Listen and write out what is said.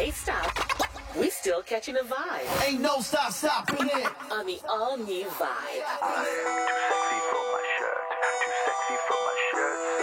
Hey, stop. We still catching a vibe. Ain't no stopping it. On the all-new Vibe. I am too sexy for my shirt. Too sexy for my shirt.